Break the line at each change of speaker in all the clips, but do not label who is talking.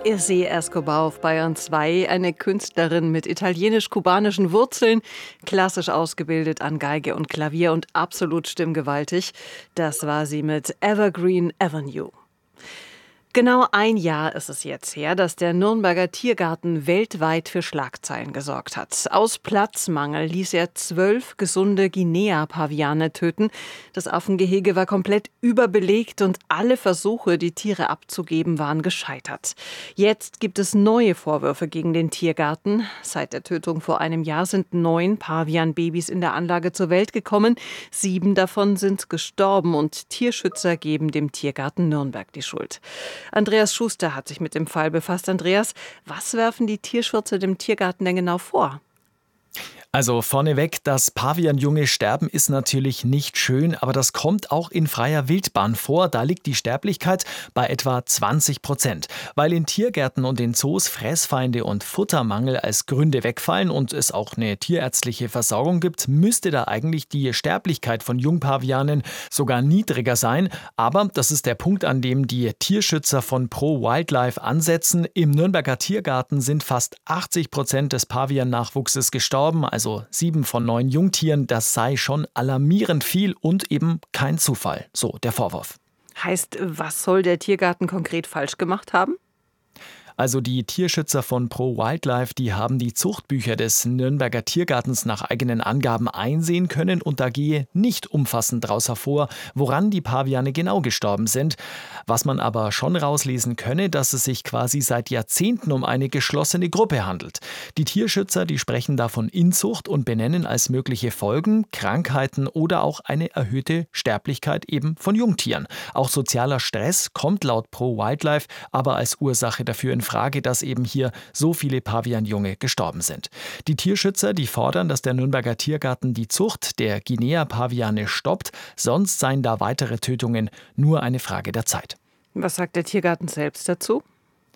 Issy Escobar auf Bayern 2, eine Künstlerin mit italienisch-kubanischen Wurzeln, klassisch ausgebildet an Geige und Klavier und absolut stimmgewaltig. Das war sie mit Evergreen Avenue. Genau ein Jahr ist es jetzt her, dass der Nürnberger Tiergarten weltweit für Schlagzeilen gesorgt hat. Aus Platzmangel ließ er 12 gesunde Guinea-Paviane töten. Das Affengehege war komplett überbelegt und alle Versuche, die Tiere abzugeben, waren gescheitert. Jetzt gibt es neue Vorwürfe gegen den Tiergarten. Seit der Tötung vor einem Jahr sind 9 Pavian-Babys in der Anlage zur Welt gekommen. 7 davon sind gestorben und Tierschützer geben dem Tiergarten Nürnberg die Schuld. Andreas Schuster hat sich mit dem Fall befasst. Andreas, was werfen die Tierschützer dem Tiergarten denn genau vor?
Also vorneweg, das Pavianjunge sterben ist natürlich nicht schön, aber das kommt auch in freier Wildbahn vor. Da liegt die Sterblichkeit bei etwa 20%. Weil in Tiergärten und in Zoos Fressfeinde und Futtermangel als Gründe wegfallen und es auch eine tierärztliche Versorgung gibt, müsste da eigentlich die Sterblichkeit von Jungpavianen sogar niedriger sein. Aber das ist der Punkt, an dem die Tierschützer von Pro Wildlife ansetzen. Im Nürnberger Tiergarten sind fast 80% des Pavian-Nachwuchses gestorben, also 7 von 9 Jungtieren, das sei schon alarmierend viel und eben kein Zufall, so der Vorwurf.
Heißt, was soll der Tiergarten konkret falsch gemacht haben?
Also die Tierschützer von Pro Wildlife, die haben die Zuchtbücher des Nürnberger Tiergartens nach eigenen Angaben einsehen können und da gehe nicht umfassend daraus hervor, woran die Paviane genau gestorben sind. Was man aber schon rauslesen könne, dass es sich quasi seit Jahrzehnten um eine geschlossene Gruppe handelt. Die Tierschützer, die sprechen da von Inzucht und benennen als mögliche Folgen Krankheiten oder auch eine erhöhte Sterblichkeit eben von Jungtieren. Auch sozialer Stress kommt laut Pro Wildlife aber als Ursache dafür in Frage, dass eben hier so viele Pavianjunge gestorben sind. Die Tierschützer, die fordern, dass der Nürnberger Tiergarten die Zucht der Guinea-Paviane stoppt, sonst seien da weitere Tötungen nur eine Frage der Zeit.
Was sagt der Tiergarten selbst dazu?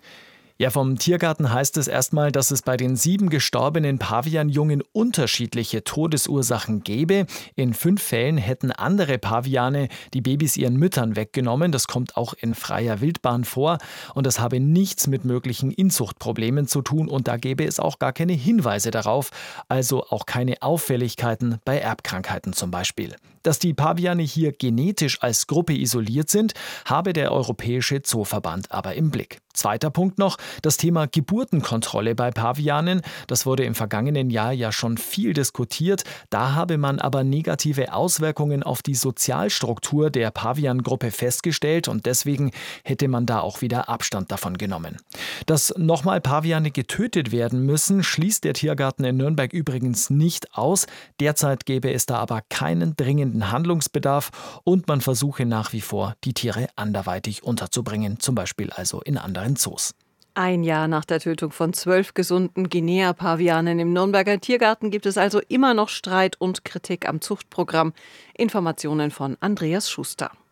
Ja, vom Tiergarten heißt es erstmal, dass es bei den 7 gestorbenen Pavianjungen unterschiedliche Todesursachen gäbe. In 5 Fällen hätten andere Paviane die Babys ihren Müttern weggenommen. Das kommt auch in freier Wildbahn vor. Und das habe nichts mit möglichen Inzuchtproblemen zu tun. Und da gäbe es auch gar keine Hinweise darauf. Also auch keine Auffälligkeiten bei Erbkrankheiten zum Beispiel. Dass die Paviane hier genetisch als Gruppe isoliert sind, habe der Europäische Zooverband aber im Blick. Zweiter Punkt noch, das Thema Geburtenkontrolle bei Pavianen. Das wurde im vergangenen Jahr ja schon viel diskutiert. Da habe man aber negative Auswirkungen auf die Sozialstruktur der Paviangruppe festgestellt und deswegen hätte man da auch wieder Abstand davon genommen. Dass nochmal Paviane getötet werden müssen, schließt der Tiergarten in Nürnberg übrigens nicht aus. Derzeit gäbe es da aber keinen dringenden Handlungsbedarf und man versuche nach wie vor, die Tiere anderweitig unterzubringen, zum Beispiel also in anderen Zoos.
Ein Jahr nach der Tötung von 12 gesunden Guinea-Pavianen im Nürnberger Tiergarten gibt es also immer noch Streit und Kritik am Zuchtprogramm. Informationen von Andreas Schuster.